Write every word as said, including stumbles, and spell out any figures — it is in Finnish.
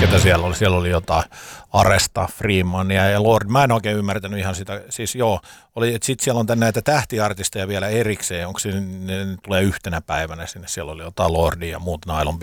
ketä siellä oli. Siellä oli jotain Aresta, Freemania ja Lord. Mä en oikein ymmärtänyt ihan sitä. Siis joo, oli, että sitten siellä on näitä tähtiartisteja vielä erikseen. Onko se, ne tulee yhtenä päivänä sinne. Siellä oli jotain Lordia ja muut Nylon